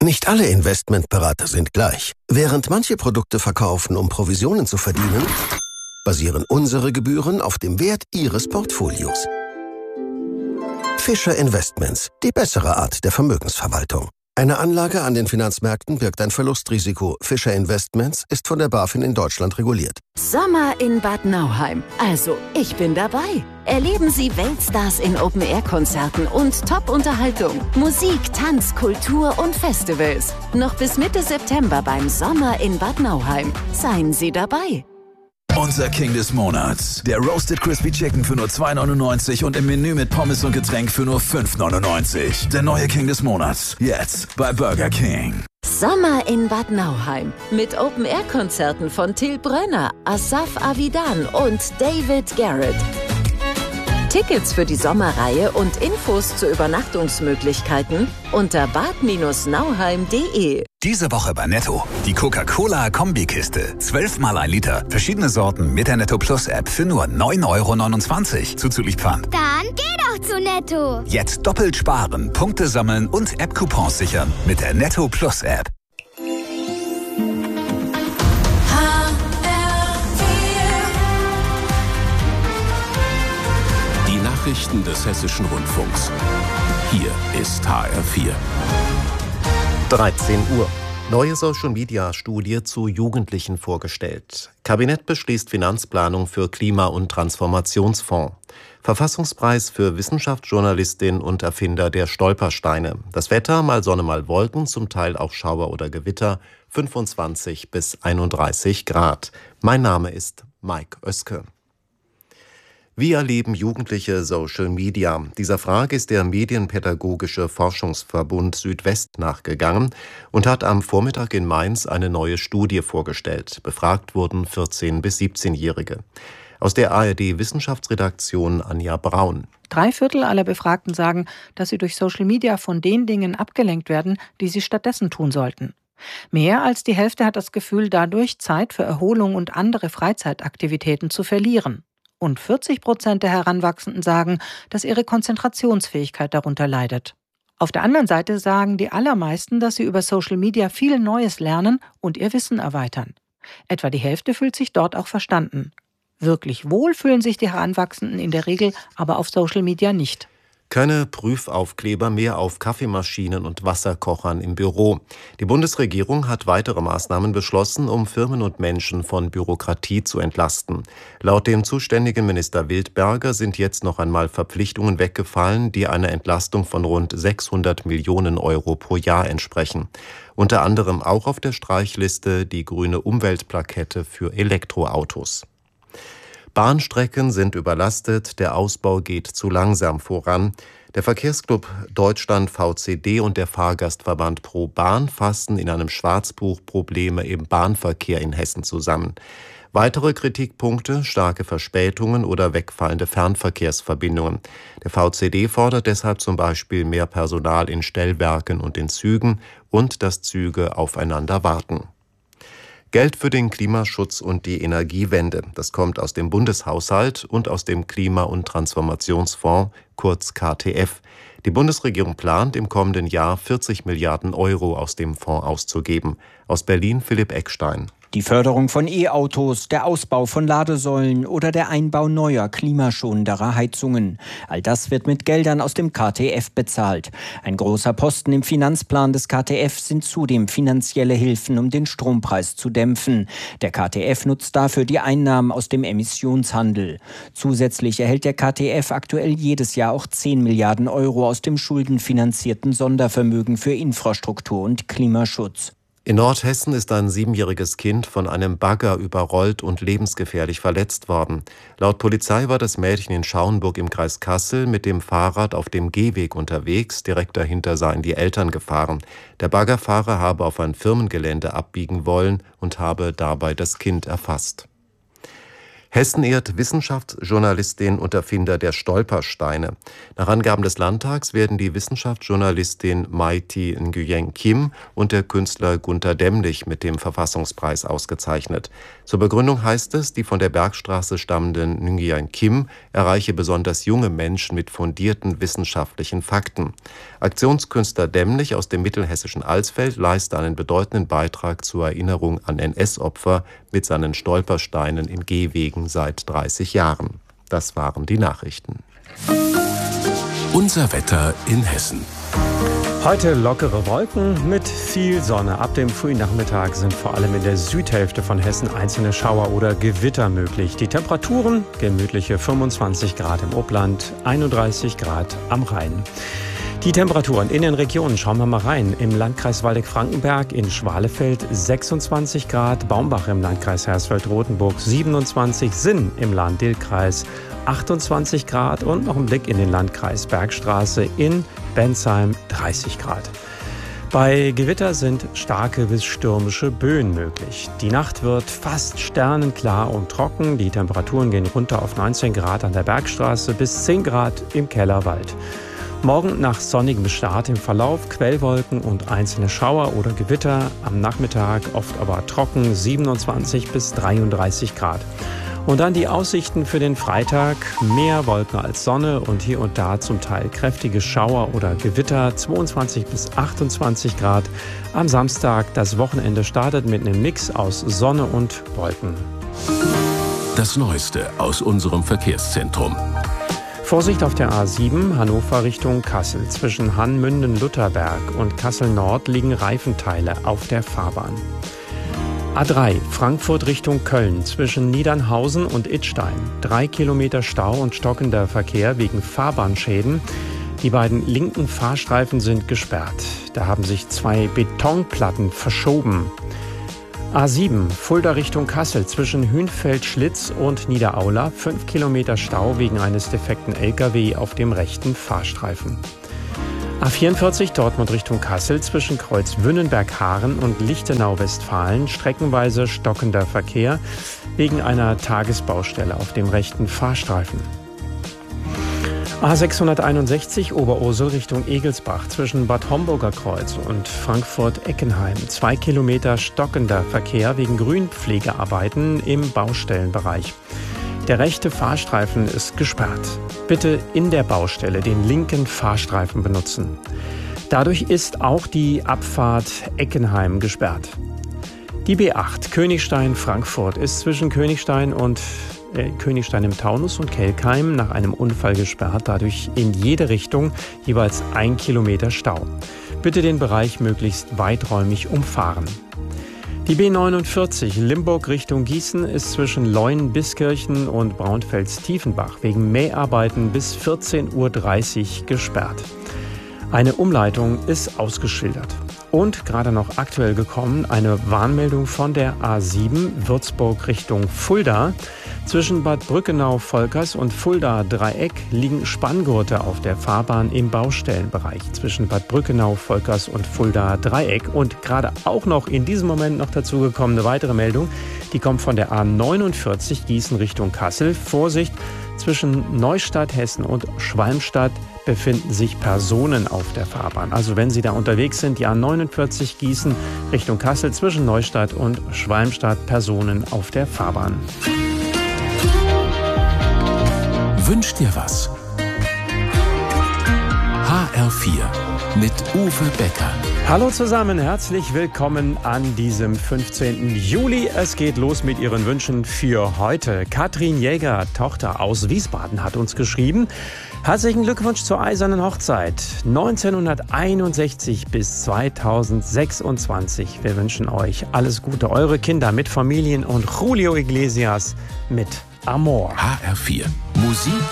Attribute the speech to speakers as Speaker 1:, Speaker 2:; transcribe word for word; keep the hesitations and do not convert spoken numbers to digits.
Speaker 1: Nicht alle Investmentberater sind gleich. Während manche Produkte verkaufen, um Provisionen zu verdienen, basieren unsere Gebühren auf dem Wert Ihres Portfolios. Fischer Investments, die bessere Art der Vermögensverwaltung. Eine Anlage an den Finanzmärkten birgt ein Verlustrisiko. Fischer Investments ist von der BaFin in Deutschland reguliert.
Speaker 2: Sommer in Bad Nauheim. Also, ich bin dabei. Erleben Sie Weltstars in Open-Air-Konzerten und Top-Unterhaltung. Musik, Tanz, Kultur und Festivals. Noch bis Mitte September beim Sommer in Bad Nauheim. Seien Sie dabei.
Speaker 3: Unser King des Monats. Der Roasted Crispy Chicken für nur zwei neunundneunzig und im Menü mit Pommes und Getränk für nur fünf neunundneunzig. Der neue King des Monats. Jetzt bei Burger King.
Speaker 2: Sommer in Bad Nauheim. Mit Open-Air-Konzerten von Till Brönner, Asaf Avidan und David Garrett. Tickets für die Sommerreihe und Infos zu Übernachtungsmöglichkeiten unter bad nauheim punkt de.
Speaker 4: Diese Woche bei Netto. Die Coca-Cola-Kombikiste. zwölf mal ein Liter. Verschiedene Sorten mit der Netto Plus App für nur neun Euro neunundzwanzig. Zuzüglich Pfand.
Speaker 5: Dann geh doch zu Netto.
Speaker 4: Jetzt doppelt sparen, Punkte sammeln und App-Coupons sichern mit der Netto Plus App.
Speaker 6: Nachrichten des Hessischen Rundfunks. Hier ist H R vier.
Speaker 7: dreizehn Uhr. Neue Social-Media-Studie zu Jugendlichen vorgestellt. Kabinett beschließt Finanzplanung für Klima- und Transformationsfonds. Verfassungspreis für Wissenschaftsjournalistin und Erfinder der Stolpersteine. Das Wetter, mal Sonne, mal Wolken, zum Teil auch Schauer oder Gewitter, fünfundzwanzig bis einunddreißig Grad. Mein Name ist Mike Oeske. Wie erleben Jugendliche Social Media? Dieser Frage ist der Medienpädagogische Forschungsverbund Südwest nachgegangen und hat am Vormittag in Mainz eine neue Studie vorgestellt. Befragt wurden vierzehn- bis siebzehnjährige. Aus der A R D-Wissenschaftsredaktion Anja Braun.
Speaker 8: Drei Viertel aller Befragten sagen, dass sie durch Social Media von den Dingen abgelenkt werden, die sie stattdessen tun sollten. Mehr als die Hälfte hat das Gefühl, dadurch Zeit für Erholung und andere Freizeitaktivitäten zu verlieren. Und vierzig Prozent der Heranwachsenden sagen, dass ihre Konzentrationsfähigkeit darunter leidet. Auf der anderen Seite sagen die allermeisten, dass sie über Social Media viel Neues lernen und ihr Wissen erweitern. Etwa die Hälfte fühlt sich dort auch verstanden. Wirklich wohl fühlen sich die Heranwachsenden in der Regel aber auf Social Media nicht.
Speaker 7: Keine Prüfaufkleber mehr auf Kaffeemaschinen und Wasserkochern im Büro. Die Bundesregierung hat weitere Maßnahmen beschlossen, um Firmen und Menschen von Bürokratie zu entlasten. Laut dem zuständigen Minister Wildberger sind jetzt noch einmal Verpflichtungen weggefallen, die einer Entlastung von rund sechshundert Millionen Euro pro Jahr entsprechen. Unter anderem auch auf der Streichliste die grüne Umweltplakette für Elektroautos. Bahnstrecken sind überlastet, der Ausbau geht zu langsam voran. Der Verkehrsclub Deutschland V C D und der Fahrgastverband Pro Bahn fassen in einem Schwarzbuch Probleme im Bahnverkehr in Hessen zusammen. Weitere Kritikpunkte: starke Verspätungen oder wegfallende Fernverkehrsverbindungen. Der V C D fordert deshalb zum Beispiel mehr Personal in Stellwerken und in Zügen und dass Züge aufeinander warten. Geld für den Klimaschutz und die Energiewende. Das kommt aus dem Bundeshaushalt und aus dem Klima- und Transformationsfonds, kurz K T F. Die Bundesregierung plant, im kommenden Jahr vierzig Milliarden Euro aus dem Fonds auszugeben. Aus Berlin Philipp Eckstein.
Speaker 9: Die Förderung von E-Autos, der Ausbau von Ladesäulen oder der Einbau neuer, klimaschonenderer Heizungen. All das wird mit Geldern aus dem K T F bezahlt. Ein großer Posten im Finanzplan des K T F sind zudem finanzielle Hilfen, um den Strompreis zu dämpfen. Der K T F nutzt dafür die Einnahmen aus dem Emissionshandel. Zusätzlich erhält der K T F aktuell jedes Jahr auch zehn Milliarden Euro aus dem schuldenfinanzierten Sondervermögen für Infrastruktur und Klimaschutz.
Speaker 7: In Nordhessen ist ein siebenjähriges Kind von einem Bagger überrollt und lebensgefährlich verletzt worden. Laut Polizei war das Mädchen in Schauenburg im Kreis Kassel mit dem Fahrrad auf dem Gehweg unterwegs. Direkt dahinter seien die Eltern gefahren. Der Baggerfahrer habe auf ein Firmengelände abbiegen wollen und habe dabei das Kind erfasst. Hessen ehrt Wissenschaftsjournalistin und Erfinder der Stolpersteine. Nach Angaben des Landtags werden die Wissenschaftsjournalistin Maiti Nguyen Kim und der Künstler Gunter Dämmlich mit dem Verfassungspreis ausgezeichnet. Zur Begründung heißt es, die von der Bergstraße stammenden Nguyen Kim erreiche besonders junge Menschen mit fundierten wissenschaftlichen Fakten. Aktionskünstler Dämmlich aus dem mittelhessischen Alsfeld leiste einen bedeutenden Beitrag zur Erinnerung an N S-Opfer mit seinen Stolpersteinen in Gehwegen seit dreißig Jahren. Das waren die Nachrichten.
Speaker 6: Unser Wetter in Hessen.
Speaker 10: Heute lockere Wolken mit viel Sonne. Ab dem frühen Nachmittag sind vor allem in der Südhälfte von Hessen einzelne Schauer oder Gewitter möglich. Die Temperaturen gemütliche fünfundzwanzig Grad im Obland, einunddreißig Grad am Rhein. Die Temperaturen in den Regionen, schauen wir mal rein. Im Landkreis Waldeck-Frankenberg in Schwalefeld sechsundzwanzig Grad, Baumbach im Landkreis Hersfeld-Rotenburg siebenundzwanzig, Sinn im Lahn-Dill-Kreis achtundzwanzig Grad und noch ein Blick in den Landkreis Bergstraße in Bensheim dreißig Grad. Bei Gewitter sind starke bis stürmische Böen möglich. Die Nacht wird fast sternenklar und trocken. Die Temperaturen gehen runter auf neunzehn Grad an der Bergstraße bis zehn Grad im Kellerwald. Morgen nach sonnigem Start im Verlauf Quellwolken und einzelne Schauer oder Gewitter. Am Nachmittag oft aber trocken, siebenundzwanzig bis dreiunddreißig Grad. Und dann die Aussichten für den Freitag. Mehr Wolken als Sonne und hier und da zum Teil kräftige Schauer oder Gewitter. zweiundzwanzig bis achtundzwanzig Grad. Am Samstag das Wochenende startet mit einem Mix aus Sonne und Wolken.
Speaker 6: Das Neueste aus unserem Verkehrszentrum.
Speaker 10: Vorsicht auf der A sieben, Hannover Richtung Kassel. Zwischen Hannmünden-Lutherberg und Kassel-Nord liegen Reifenteile auf der Fahrbahn. A drei, Frankfurt Richtung Köln. Zwischen Niedernhausen und Idstein. Drei Kilometer Stau und stockender Verkehr wegen Fahrbahnschäden. Die beiden linken Fahrstreifen sind gesperrt. Da haben sich zwei Betonplatten verschoben. A sieben, Fulda Richtung Kassel, zwischen Hünfeld-Schlitz und Niederaula, fünf Kilometer Stau wegen eines defekten L K W auf dem rechten Fahrstreifen. A vierundvierzig, Dortmund Richtung Kassel, zwischen Kreuz Wünnenberg-Haaren und Lichtenau-Westfalen, streckenweise stockender Verkehr wegen einer Tagesbaustelle auf dem rechten Fahrstreifen. A sechshunderteinundsechzig, Oberursel Richtung Egelsbach, zwischen Bad Homburger Kreuz und Frankfurt-Eckenheim. Zwei Kilometer stockender Verkehr wegen Grünpflegearbeiten im Baustellenbereich. Der rechte Fahrstreifen ist gesperrt. Bitte in der Baustelle den linken Fahrstreifen benutzen. Dadurch ist auch die Abfahrt Eckenheim gesperrt. Die B acht, Königstein-Frankfurt, ist zwischen Königstein und Königstein im Taunus und Kelkheim nach einem Unfall gesperrt, dadurch in jede Richtung jeweils ein Kilometer Stau. Bitte den Bereich möglichst weiträumig umfahren. Die B neunundvierzig Limburg Richtung Gießen ist zwischen Leuen-Biskirchen und Braunfels-Tiefenbach wegen Mäharbeiten bis vierzehn Uhr dreißig gesperrt. Eine Umleitung ist ausgeschildert. Und gerade noch aktuell gekommen, eine Warnmeldung von der A sieben Würzburg Richtung Fulda. Zwischen Bad Brückenau-Volkers und Fulda-Dreieck liegen Spanngurte auf der Fahrbahn im Baustellenbereich. Zwischen Bad Brückenau-Volkers und Fulda-Dreieck. Und gerade auch noch in diesem Moment noch dazu gekommen eine weitere Meldung. Die kommt von der A neunundvierzig Gießen Richtung Kassel. Vorsicht, zwischen Neustadt, Hessen und Schwalmstadt befinden sich Personen auf der Fahrbahn. Also wenn Sie da unterwegs sind, die A neunundvierzig Gießen Richtung Kassel, zwischen Neustadt und Schwalmstadt, Personen auf der Fahrbahn.
Speaker 6: Wünsch dir was? H R vier mit Uwe Becker.
Speaker 10: Hallo zusammen, herzlich willkommen an diesem fünfzehnten Juli. Es geht los mit Ihren Wünschen für heute. Katrin Jäger, Tochter aus Wiesbaden, hat uns geschrieben: Herzlichen Glückwunsch zur Eisernen Hochzeit neunzehnhunderteinundsechzig bis zweitausendsechsundzwanzig. Wir wünschen euch alles Gute, eure Kinder mit Familien und Julio Iglesias mit Amor.
Speaker 6: H R vier Musik